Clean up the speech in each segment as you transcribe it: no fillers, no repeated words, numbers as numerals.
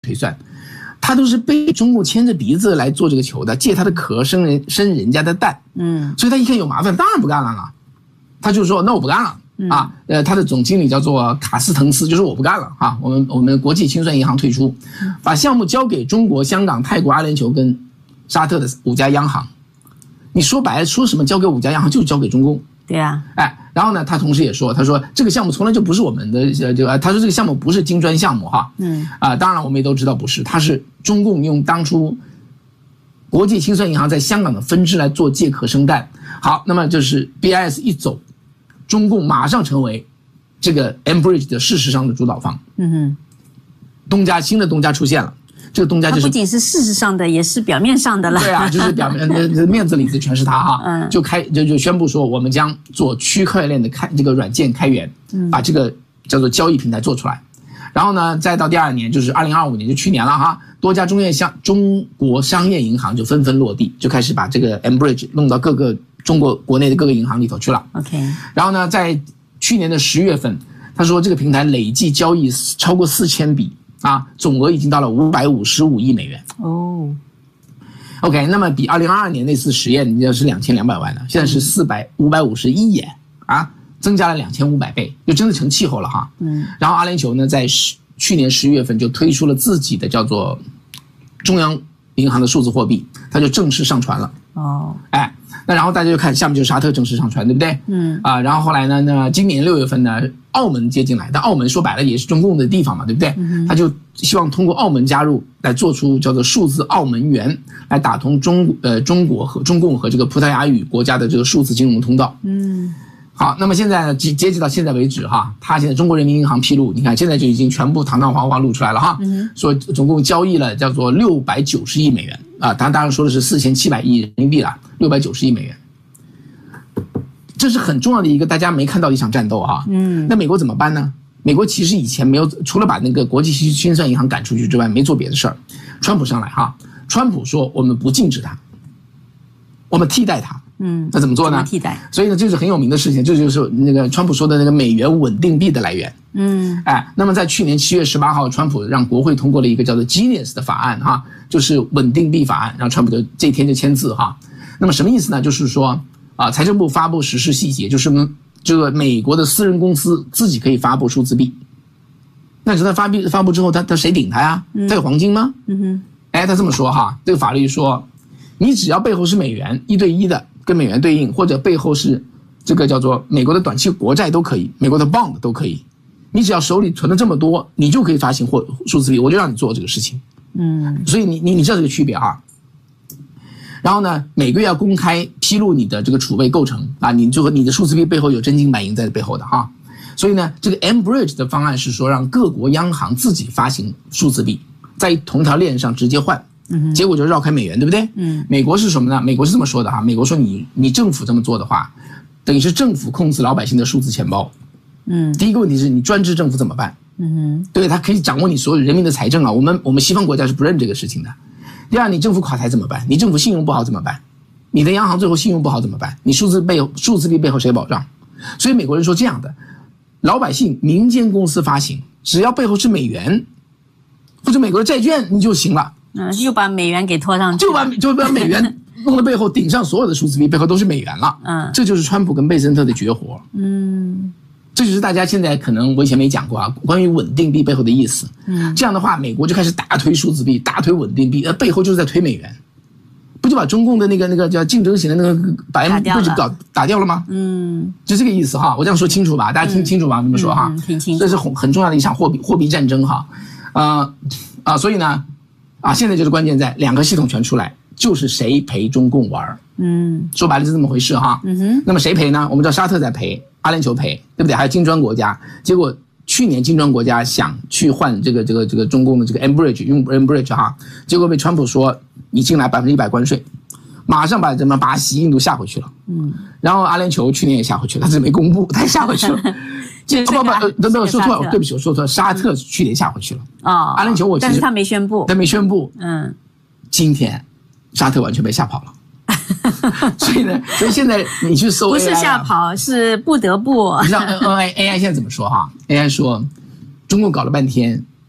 推算，他都是被中共牵着鼻子来做这个球的，借他的壳生人家的蛋。所以他一看有麻烦，当然不干了。他就说那我不干了。他的总经理叫做卡斯滕斯，就是我不干了啊，我们国际清算银行退出，把项目交给中国、香港、泰国、阿联酋跟沙特的5家央行。你说白了，说什么交给5家央行，就是交给中共。 对啊， 然后呢，他同时也说，他说这个项目从来就不是我们的，他说这个项目不是金砖项目哈。当然我们也都知道不是，他是中共用当初国际清算银行在香港的分支来做借壳生蛋。好，那么就是 BIS 一走，中共马上成为这个 Enbridge 的事实上的主导方。新的东家出现了，这个东家就是不仅是事实上的，也是表面上的了。 对啊，就是表面面子里子全是他哈。就宣布说我们将做区块链的这个软件开源，把这个叫做交易平台做出来。然后呢，再到第2年，就是2025年，就去年了哈，多家中国商业银行就纷纷落地，就开始把这个 Enbridge 弄到各个中国国内的各个银行里头去了。然后呢，在去年的10月份，他说这个平台累计交易超过4000笔。总额已经到了555亿美元。OK， 那么比2022年那次实验是2200万了，现在是551亿增加了2500倍，就真的成气候了哈。然后阿联酋呢，在去年11月份就推出了自己的叫做中央银行的数字货币，它就正式上传了。那然后大家就看下面就是沙特正式上传，对不对？然后后来呢，那今年6月份呢，澳门接进来，但澳门说白了也是中共的地方嘛，对不对？他就希望通过澳门加入来做出叫做数字澳门元，来打通中国和中共和这个葡萄牙语国家的这个数字金融通道。好，那么现在呢，截止到现在为止哈，他现在中国人民银行披露，你看现在就已经全部堂堂皇皇露出来了哈，说总共交易了叫做690亿美元他当然说的是4700亿人民币了，690亿美元。这是很重要的一个大家没看到的一场战斗哈。那美国怎么办呢？美国其实以前没有，除了把那个国际清算银行赶出去之外，没做别的事儿。川普上来哈，川普说我们不禁止它，我们替代它。那怎么做呢？替代。所以呢，这是很有名的事情，这就是那个川普说的那个美元稳定币的来源。那么在去年7月18号，川普让国会通过了一个叫做 Genius 的法案哈，就是稳定币法案，让川普就这天就签字哈。那么什么意思呢？就是说财政部发布实施细节，就是这个美国的私人公司自己可以发布数字币。那你说他发布之后，他谁顶他呀？他有黄金吗？他这么说哈，这个法律说，你只要背后是美元1对1的跟美元对应，或者背后是这个叫做美国的短期国债都可以，美国的 bond 都可以，你只要手里存了这么多，你就可以发行或数字币，我就让你做这个事情。所以你知道这个区别啊。然后呢，每个月要公开披露你的这个储备构成你就和你的数字币背后有真金白银在背后的哈。所以呢，这个 Enbridge 的方案是说让各国央行自己发行数字币，在同条链上直接换。结果就绕开美元，对不对？美国是什么呢？美国是这么说的哈，美国说你政府这么做的话，等于是政府控制老百姓的数字钱包。第一个问题是你专制政府怎么办？对，他可以掌握你所有人民的财政我们西方国家是不认这个事情的。第二，你政府垮台怎么办？你政府信用不好怎么办？你的央行最后信用不好怎么办？你数字币背后谁保障？所以美国人说这样的，老百姓民间公司发行，只要背后是美元或者美国的债券你就行了。 就把美元给拖上去， 就把美元弄到背后顶上，所有的数字币背后都是美元了。这就是川普跟贝森特的绝活。这就是大家现在可能我以前没讲过关于稳定币背后的意思。这样的话，美国就开始大推数字币，大推稳定币，背后就是在推美元，不就把中共的那个叫竞争型的那个把 Enbridge 打掉了吗？就这个意思哈。我这样说清楚吧？大家听清楚吧？这么说哈， 挺清楚。 这是很重要的一场货币战争哈。所以呢，现在就是关键在2个系统全出来，就是谁陪中共玩。说白了是这么回事哈。那么谁赔呢？我们知道沙特在赔，阿联酋赔，对不对？还有金砖国家。结果去年金砖国家想去换这个中共的这个 Enbridge， 用 Enbridge 哈，结果被川普说你进来100%关税，马上把巴西、印度下回去了。然后阿联酋去年也下回去了，他只是没公布，他也下回去了。说错了，对不起，我说错了，沙特去年下回去了。阿联酋但是他没宣布。 今天沙特完全被吓跑了。所以现在你去搜 AI 不是吓跑，是不得不。 你知道 AI 现在怎么说哈 ？AI 说中共搞了半天，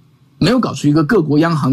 没有搞出一个各国央行